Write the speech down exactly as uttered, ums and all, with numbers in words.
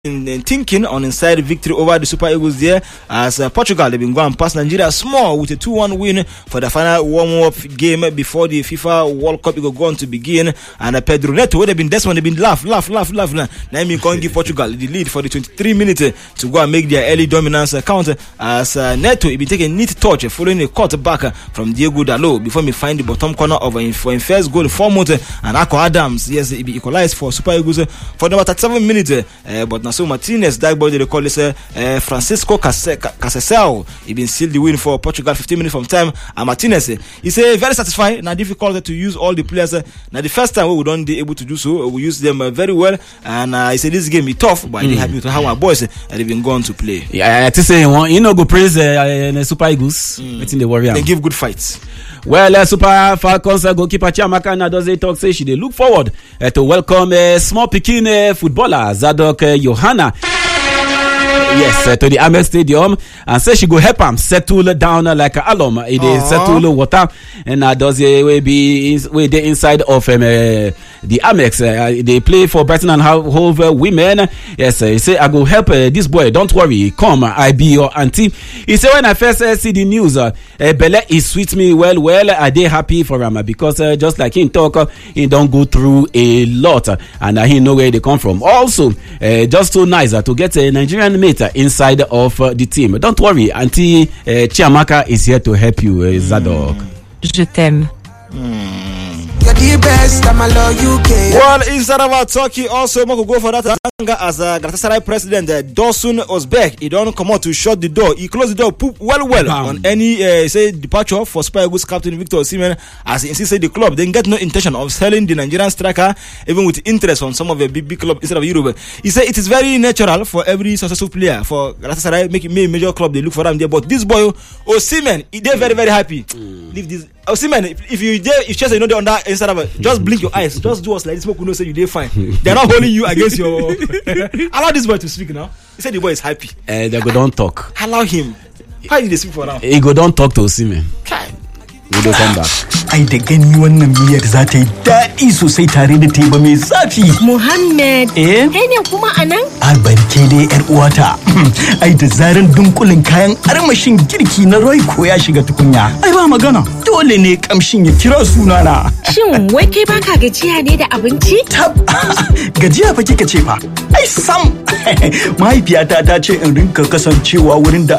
thinking on inside victory over the Super Eagles there as uh, Portugal they've been going past Nigeria small with a two one win for the final warm-up game before the FIFA World Cup is going to begin. And uh, Pedro Neto, where they've been this one, they've been laugh, laugh, laugh, laugh. Now we can't give Portugal the lead for the twenty-three minutes uh, to go and make their early dominance uh, count as uh, Neto he been taking a neat touch uh, following a cut back uh, from Diego Dalot before me find the bottom corner of uh, for his first goal for Monte and Ako Adams. Yes, he be equalized for Super Eagles uh, for number thirty-seven minutes, uh, uh, but now so Martinez, that boy they call this uh, uh, Francisco Casecel. He been sealed the win for Portugal fifteen minutes from time. And Martinez, uh, he say very satisfied. Now difficult to use all the players. Uh, now the first time we don't be able to do so, we use them uh, very well. And uh, he said this game is tough, but mm. they happy to have our boys uh, they've been going to play. Yeah, I to say you know go praise uh, uh, Super Eagles. Mm. It's in the warrior. They give good fights. Well, uh, Super Falcons uh, goalkeeper Chiamaka Nnadozie talk say she they look forward uh, to welcome a uh, small Pekin uh, footballer Zadok uh, Johanna. Yes, uh, to the Amex Stadium and say she go help him settle down uh, like a alum. It is settle water and uh, does uh, we be in, we they inside of um, uh, the Amex. Uh, they play for Brighton and Hove uh, women. Yes, uh, he say I go help uh, this boy. Don't worry, come. I be your auntie. He say when I first uh, see the news, uh, uh, Bele is sweet me well. Well, I they happy for him uh, because uh, just like he talk, uh, he don't go through a lot uh, and uh, he know where they come from. Also, uh, just so nice uh, to get a Nigerian mate inside of uh, the team. Don't worry, Auntie uh, Chiamaka is here to help you, uh, Zadok. Je t'aime. Mm. Well, instead of our Turkey, also Moko go for that as a uh, Galatasaray president uh, Dursun Özbek. He don't come out to shut the door. He closed the door poop well well Bam. on any uh, say departure for Super Eagles captain Victor Osimhen, as he insisted the club then get no intention of selling the Nigerian striker even with interest from some of the big big clubs instead of Europe. He said it is very natural for every successful player for Galatasaray make it a major club they look for them there, but this boy Osimhen he they very very happy. Mm. Leave this Osimhen if, if you there if Chelsea you know they under instead of just blink your eyes, just do us like this. People know say you they fine. They're not holding you against your. Allow this boy to speak now. He said the boy is happy. Uh, they go don't talk. Allow him. How did they speak for now? He go don't talk to Osimhen. We don't come back. Ai da gani wannan miyar za ta yi daɗi sosai tare da teba mai zafi. Muhammad, eh? Kai ne kuma anan? Albarke dai yar uwata. Ai da zaran dunkulin kayan armashin girki na Royco ya shiga tukunya. Ai ba magana. Dole ne kamshin ya kira sunana. Shin wai kai baka gajiya ne da abinci? Tab. Gajiya fa kika ce fa. Ai sam. Mahaifiyata ta ce in rinka kasancewa wurin da